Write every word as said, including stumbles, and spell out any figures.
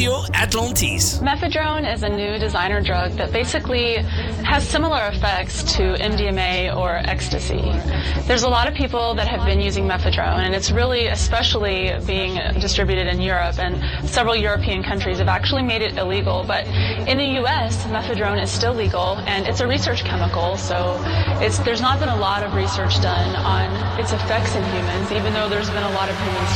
Radio Atlantis. Methadone is a new designer drug that basically has similar effects to M D M A or ecstasy. There's a lot of people that have been using methadone, and it's really especially being distributed in Europe, and several European countries have actually made it illegal. But in the U S, methadone is still legal, and it's a research chemical, so it's, there's not been a lot of research done on its effects in humans, even though there's been a lot of human